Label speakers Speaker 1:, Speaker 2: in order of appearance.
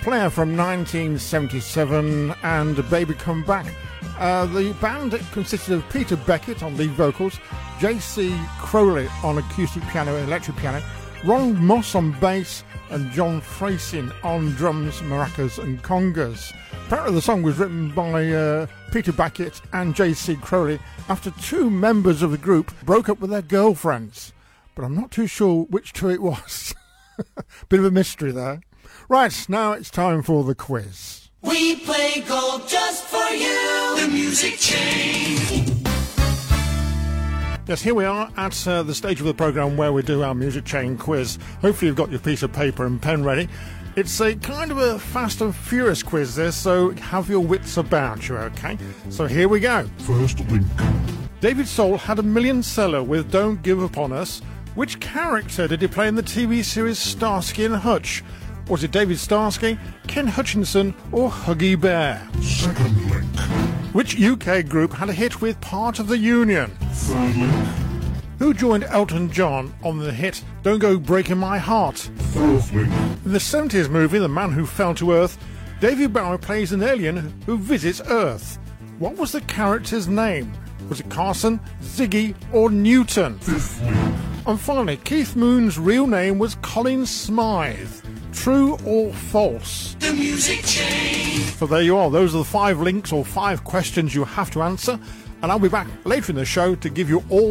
Speaker 1: Claire from 1977 and Baby Come Back. The band consisted of Peter Beckett on lead vocals, J.C. Crowley on acoustic piano and electric piano, Ron Moss on bass, and John Fracin on drums, maracas and congas. Apparently the song was written by Peter Beckett and J.C. Crowley after two members of the group broke up with their girlfriends. But I'm not too sure which two it was. Bit of a mystery there. Right, now it's time for the quiz.
Speaker 2: We play golf just for you, the Music Chain.
Speaker 1: Yes, here we are at the stage of the programme where we do our Music Chain quiz. Hopefully you've got your piece of paper and pen ready. It's a kind of a fast and furious quiz this, so have your wits about you, okay? So here we go.
Speaker 3: First link.
Speaker 1: David Soul had a million seller with Don't Give Up On Us. Which character did he play in the TV series Starsky and Hutch? Was it David Starsky, Ken Hutchinson or Huggy Bear?
Speaker 3: Second link.
Speaker 1: Which UK group had a hit with Part of the Union?
Speaker 3: Third link.
Speaker 1: Who joined Elton John on the hit Don't Go Breaking My Heart?
Speaker 3: Fourth link.
Speaker 1: In the 70s movie The Man Who Fell to Earth, David Bowie plays an alien who visits Earth. What was the character's name? Was it Carson, Ziggy or Newton?
Speaker 3: Fifth link.
Speaker 1: And finally, Keith Moon's real name was Colin Smythe. True or false?
Speaker 2: The Music Chain.
Speaker 1: So there you are. Those are the 5 links or 5 questions you have to answer. And I'll be back later in the show to give you all